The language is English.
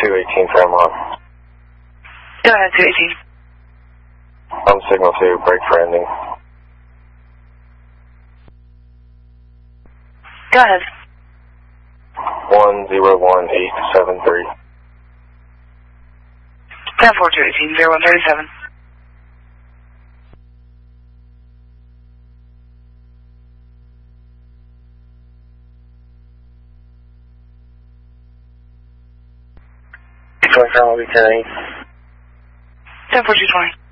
218 Fairmont. Go ahead, 218. On signal 2, break for ending. Go ahead. 101873. 10-4-218, 0137. Detroit Fairmont will be 10-8. 10-4-220.